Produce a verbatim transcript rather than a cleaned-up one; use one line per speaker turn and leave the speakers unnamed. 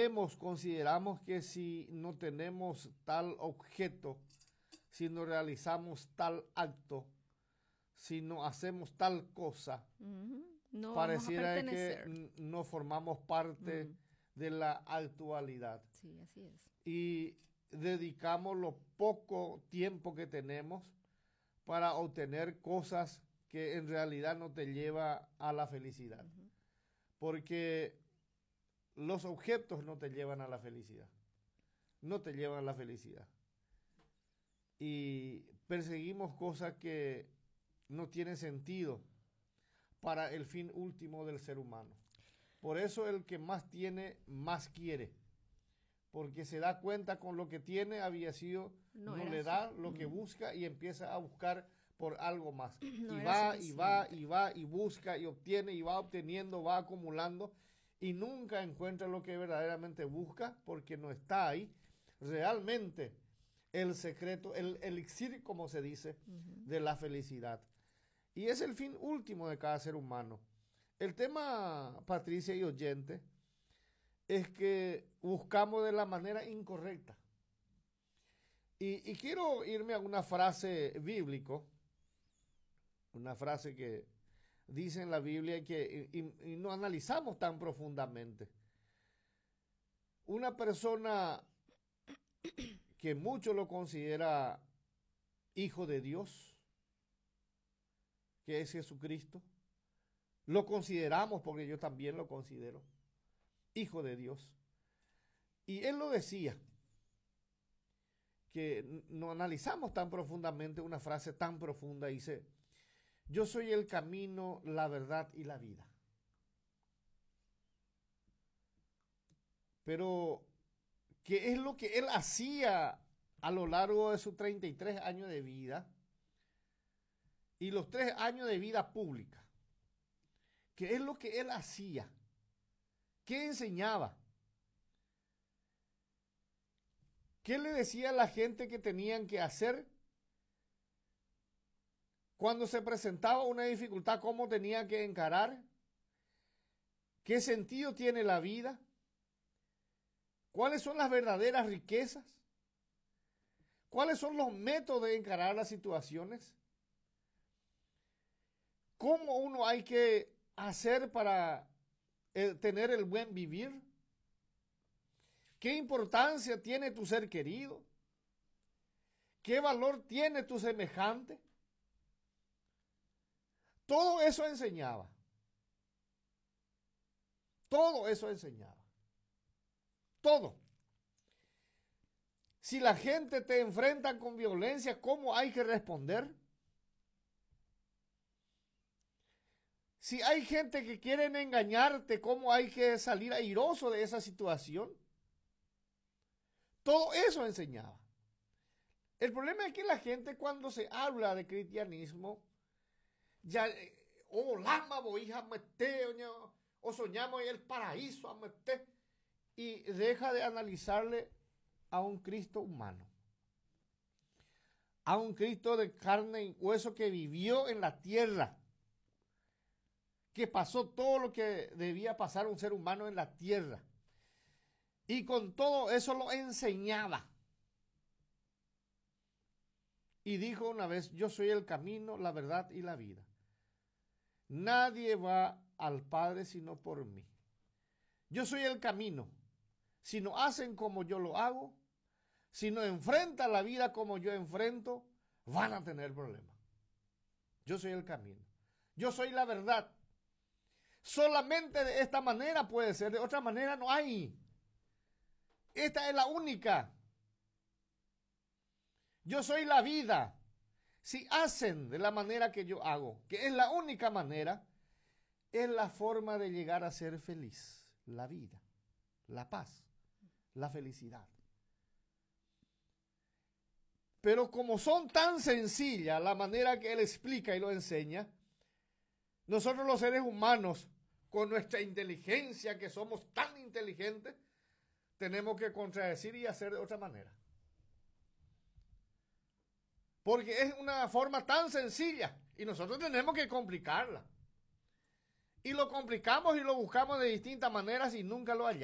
creemos, consideramos que si no tenemos tal objeto, si no realizamos tal acto, si no hacemos tal cosa,
Ujú. No
pareciera
vamos a
que
pertenecer.
n- no formamos parte
Mm.
de la actualidad.
Sí, así es.
Y dedicamos lo poco tiempo que tenemos para obtener cosas que en realidad no te lleva a la felicidad.
Ujú.
Porque los objetos no te llevan a la felicidad. No te llevan a la felicidad. Y perseguimos cosas que no tienen sentido para el fin último del ser humano. Por eso el que más tiene, más quiere. Porque se da cuenta con lo que tiene, había sido,
No
no,
era
le
su-
da lo que
mm.
busca y empieza a buscar por algo más.
No
y
era
va, y va,
suficiente.
y va, y busca, y obtiene, y va obteniendo, va acumulando, y nunca encuentra lo que verdaderamente busca, porque no está ahí. Realmente el secreto, el elixir, como se dice,
Ujú.
de la felicidad. Y es el fin último de cada ser humano. El tema, Patricia y oyente, es que buscamos de la manera incorrecta. Y, y quiero irme a una frase bíblico, una frase que dice en la Biblia que y, y- y no analizamos tan profundamente. Una persona que mucho lo considera hijo de Dios, que es Jesucristo, lo consideramos porque yo también lo considero hijo de Dios. Y él lo decía, que no analizamos tan profundamente una frase tan profunda, dice, yo soy el camino, la verdad y la vida. Pero, ¿qué es lo que él hacía a lo largo de sus treinta y tres años de vida y los tres años de vida pública? ¿Qué es lo que él hacía? ¿Qué enseñaba? ¿Qué le decía a la gente que tenían que hacer cuando se presentaba una dificultad? ¿Cómo tenía que encarar? ¿Qué sentido tiene la vida? ¿Cuáles son las verdaderas riquezas? ¿Cuáles son los métodos de encarar las situaciones? ¿Cómo uno hay que hacer para eh, tener el buen vivir? ¿Qué importancia tiene tu ser querido? ¿Qué valor tiene tu semejante? Todo eso enseñaba. Todo eso enseñaba. Todo. Si la gente te enfrenta con violencia, ¿cómo hay que responder? Si hay gente que quieren engañarte, ¿cómo hay que salir airoso de esa situación? Todo eso enseñaba. El problema es que la gente cuando se habla de cristianismo, ya, oh, lama, boija, mete, o soñamos en el paraíso, a meter, y deja de analizarle a un Cristo humano, a un Cristo de carne y hueso que vivió en la tierra, que pasó todo lo que debía pasar un ser humano en la tierra, y con todo eso lo enseñaba. Y dijo una vez, yo soy el camino, la verdad y la vida. Nadie va al Padre sino por mí. Yo soy el camino. Si no hacen como yo lo hago, si no enfrentan la vida como yo enfrento, van a tener problemas. Yo soy el camino. Yo soy la verdad. Solamente de esta manera puede ser, de otra manera no hay. Esta es la única. Yo soy la vida. Si hacen de la manera que yo hago, que es la única manera, es la forma de llegar a ser feliz. La vida, la paz, la felicidad. Pero como son tan sencillas la manera que él explica y lo enseña, nosotros los seres humanos, con nuestra inteligencia, que somos tan inteligentes, tenemos que contradecir y hacer de otra manera. Porque es una forma tan sencilla y nosotros tenemos que complicarla. Y lo complicamos y lo buscamos de distintas maneras y nunca lo hallamos.